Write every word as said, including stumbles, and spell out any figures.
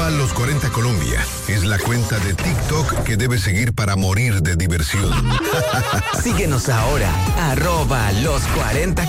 Arroba Los cuarenta Colombia es la cuenta de TikTok que debes seguir para morir de diversión. Síguenos ahora, arroba Los cuarenta